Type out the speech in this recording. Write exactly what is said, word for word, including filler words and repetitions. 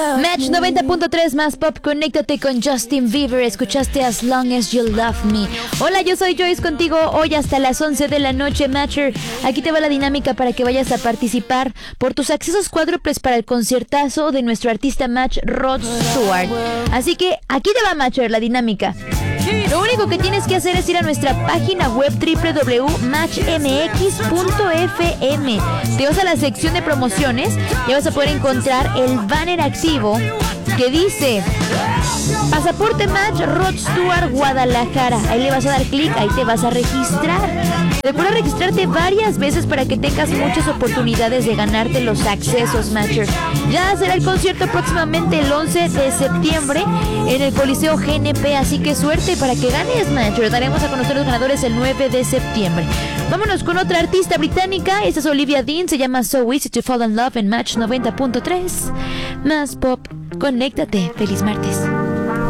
Match noventa punto tres más pop, conéctate con Justin Bieber. Escuchaste As Long As You Love Me. Hola, yo soy Joyce contigo hoy hasta las once de la noche, Matcher. Aquí te va la dinámica para que vayas a participar por tus accesos cuádruples para el conciertazo de nuestro artista Match, Rod Stewart. Así que aquí te va, Matcher, la dinámica. Lo único que tienes que hacer es ir a nuestra página web doble u doble u doble u punto match m x punto f m. Te vas a la sección de promociones y vas a poder encontrar el banner activo que dice Pasaporte Match Rod Stewart Guadalajara. Ahí le vas a dar clic, ahí te vas a registrar. Recuerda registrarte varias veces para que tengas muchas oportunidades de ganarte los accesos, Matcher. Ya será el concierto próximamente el once de septiembre en el Coliseo G N P, así que suerte para que ganes, Matcher. Daremos a conocer los ganadores el nueve de septiembre. Vámonos con otra artista británica. Esta es Olivia Dean, se llama So Easy to Fall in Love en Match noventa punto tres. Más pop, conéctate. Feliz martes.